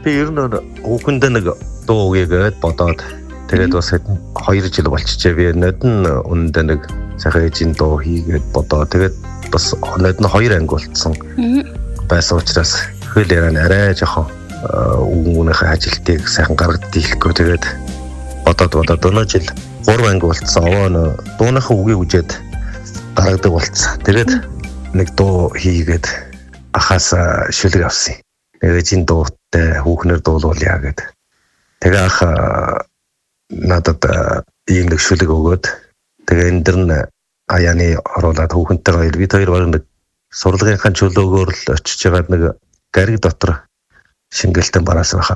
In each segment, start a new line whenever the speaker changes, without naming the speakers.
Би ер нь хүүхэндээ нэг дуу өгьегээд бодоод тэгээд бас хэдэн 2 жил болчихжээ. Би нодон үнэндээ нэг сайхан ээжийн дуу хийгээд бодоо. Тэгээд бас нодон 2 анги болцсон. Байсан учраас хөл яран арай жоохон үүнийхээ ажилтыг сайхан гаргад дийлэхгүй тэгээд бодоод өнөө жил 3 анги болцсон. Овоо дууныхаа үгийг үжээд гаргадаг болцсон. Тэгээд нэг дуу хийгээд ахаас шүлэг авсан. Ээжийн дуутай хүүхнэр дуулуулъя гэд. Тэгээ ах надад ийм нэг шүлэг өгөөд тэгээ энэ дэр нь аяаны оруулаад хүүхэнтэйгээ бид хоёр баг нэг сурлагынхаа чөлөөгөөр л очиж байгаад нэг гариг дотор шингэлтэн бараасан байхаа.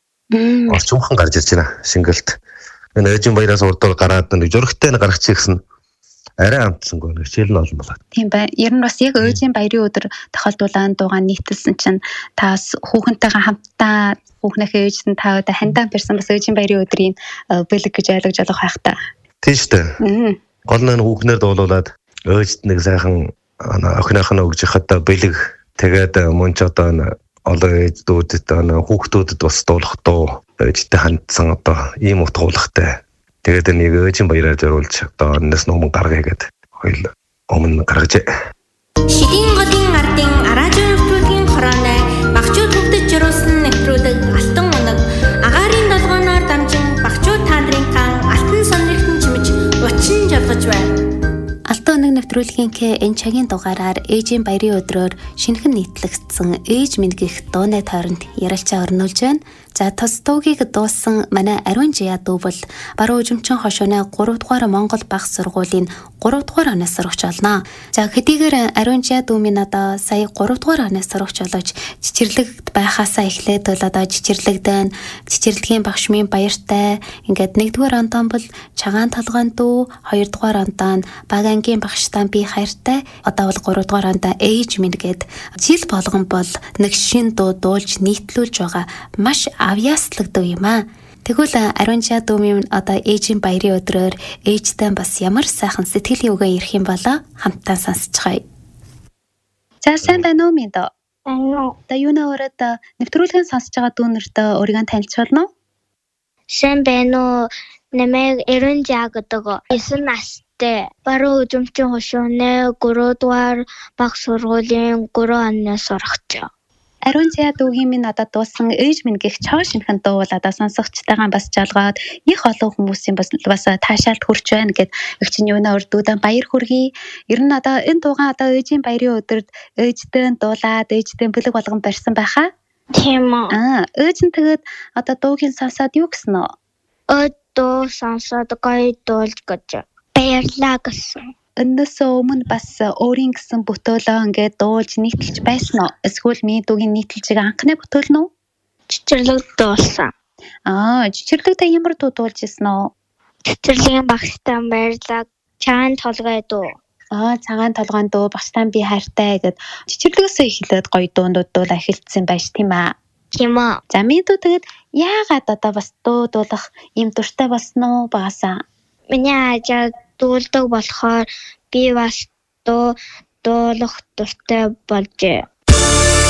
Орчмхон гарч ирж байна шингэлт. Энэ ээжийн баяраас урдуур гараад нэг журагтай гаргачих гэсэн арай амтсангүй нэг хичээл нь олон болоод.
Тийм бай. Ер нь бас яг ээжийн баярын өдөр тохиолдуулаад дуугаа нийтэлсэн чинь та бас хүүхэнтэйгээ хамтдаа хүүхнийхээ ээж нь та одоо хандаан барьсан бас ээжийн баярын өдрийн бэлэг гэж ойлгож болох байх та.
Тийм шүү дээ. Гол нь хүүхнээр дуулуулад ээжд нэг сайхан охиных нь өгж хахад бэлэг тэгээд мөн ч одоо олон ээждүүдэд хүүхдүүдэд бас дуулах дуу ээжтэй хандсан одоо ийм утгуулгатай. Тэгээд нэг ээжийн баяраар зориулж одоо энэс нөмөн гаргая гэд хоёул өмнө гаргажээ.
Шидийн голын ардын араажын нэвтрүүлгийн хорооны багчууд хөгдөж жируулсан нэвтрүүлэг алтан унаг агаарын долгооноор дамжин багчууд та нарын кан алтан сонирхтон чимж учин жолгож байна.
Алтан өнөг нэвтрүүлгийн энэ цагийн дугаараар ээжийн баярын өдрөөр шинэхэн нийтлэгдсэн ээж минь гэх дууны тойронд ярилцаа өрнүүлж байна. За тус дуугийг дуусан манай Ариун Жия дүү бол баруун үжимчин хошууны 3 дугаар Монгол Бага сургуулийн 3 дугаар оноо сурагч болно. За хэдийгээр Ариун Жия дүү минь одоо сая 3 дугаар оноо сурагч болооч чичирлэгт байхаасаа эхлээд бол одоо чичирлэгдэн чичирлэгийн багш минь баяртай. Ингээд 1-р ондоо бол Чагаан толгойн дүү, 2-р ондоо Багангийн багштаа би хайртай. Одоо бол 3-р ондоо ээж минь гээд жил болгон бол нэг шин дуу дуулж нийтлүүлж байгаа маш авьяаслагдав юм аа. Тэгвэл Ариун Жия дүү минь одоо ээжийн баярын өдрөөр ээжтэй бас ямар сайхан сэтгэлийн үгээ ирэх юм болоо хамтдаа сонсцгоё. За сайн байна уу минь доо? Та юунаа ороод нэвтрүүлгийн сонсож байгаа дүүнэртээ өөрийгөө танилцуулна уу?
Сайн байна уу? Намайг Ариун Жия гэдэг 9 настай баруун үжимчин хошууны 3 дугаар Бага сургуулийн 3 оны сурагч.
Ариун Жия дүүгийн минь одоо дуусан ээж минь гэх чоо шинхэн дуу бол одоо сонсогчтойгоо бас жалгаад их олон хүмүүсийн бас таашаалд хүрч байна гэд их чинь юунаа өрдүүдэн баяр хүргэе. Ер нь одоо энэ дуугаа одоо ээжийн баярын өдөрт ээжтэй дуулаад ээжтэй бэлэг болгон барьсан байхаа.
Тийм үү.
Ээж нь тэгээд одоо дуугийн сонсоод юу гэсэн нь?
Дуу сонсоод гоё дуулж гэж баярлаа гэсэн.
Энэс өмнө бас өөрийн гэсэн бүтөөлөө ингээд дуулж нийтэлж байсан уу? Эсвэл миний дуугийн нийтэлжийг анхны бүтээл нь үү?
Чичирлэг дуулсан.
Чичирлэгтэй ямар дуу дуулж ирсэн үү?
Чичирлийн багштаа баярлаа. Чагаан толгой дуу.
Цагаан толгойн дуу багштаа би хайртай гэд чичирлэгөөсөө эхлээд гоё дуундууд дуулаа эхэлсэн байж тийм аа.
Тийм үү.
За миний дуу тэгээд яагаад одоо бас дуу дуулах юм дуртай болсон уу багасаа?
Миний ажаа дуулдаг болохоор би бас дуулах дуртай болжээ.